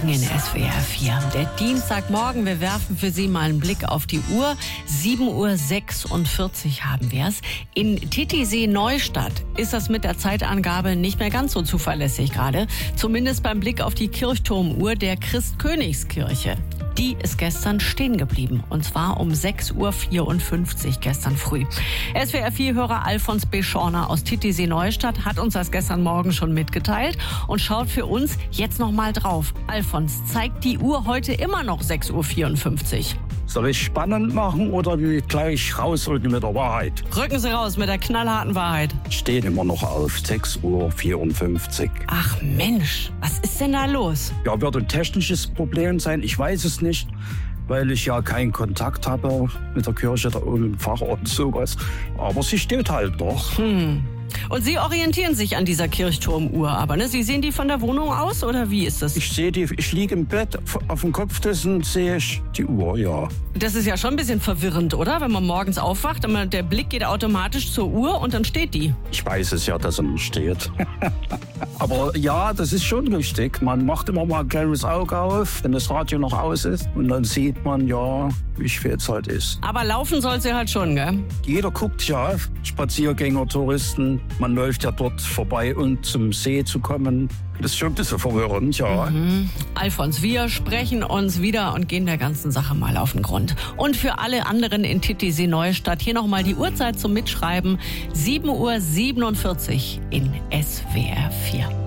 In SWR 4. Der Dienstagmorgen, wir werfen für Sie mal einen Blick auf die Uhr. 7:46 Uhr haben wir es. In Titisee-Neustadt ist das mit der Zeitangabe nicht mehr ganz so zuverlässig gerade. Zumindest beim Blick auf die Kirchturmuhr der Christkönigskirche. Die ist gestern stehen geblieben. Und zwar um 6:54 Uhr gestern früh. SWR 4-Hörer Alfons B. Schorner aus Titisee-Neustadt hat uns das gestern Morgen schon mitgeteilt und schaut für uns jetzt noch mal drauf. Alfons, zeigt die Uhr heute immer noch 6:54 Uhr? Soll ich spannend machen oder will ich gleich rausrücken mit der Wahrheit? Rücken Sie raus mit der knallharten Wahrheit. Steht immer noch auf 6:54 Uhr. Ach Mensch, was ist denn da los? Ja, wird ein technisches Problem sein, ich weiß es nicht, weil ich ja keinen Kontakt habe mit der Kirche, der Pfarrer und sowas. Aber sie steht halt noch. Und Sie orientieren sich an dieser Kirchturmuhr, aber ne? Sie sehen die von der Wohnung aus oder wie ist das? Ich sehe die, ich liege im Bett, auf dem Kopfkissen sehe ich die Uhr, ja. Das ist ja schon ein bisschen verwirrend, oder? Wenn man morgens aufwacht, der Blick geht automatisch zur Uhr und dann steht die. Ich weiß es ja, dass er noch steht. Aber ja, das ist schon richtig. Man macht immer mal ein kleines Auge auf, wenn das Radio noch aus ist. Und dann sieht man, ja, wie spät es halt ist. Aber laufen soll sie halt schon, gell? Jeder guckt ja, Spaziergänger, Touristen. Man läuft ja dort vorbei, um zum See zu kommen. Das ist schon ein bisschen verwirrend, ja. Alfons, wir sprechen uns wieder und gehen der ganzen Sache mal auf den Grund. Und für alle anderen in Titisee-Neustadt hier nochmal die Uhrzeit zum Mitschreiben. 7:47 Uhr in SWR 4.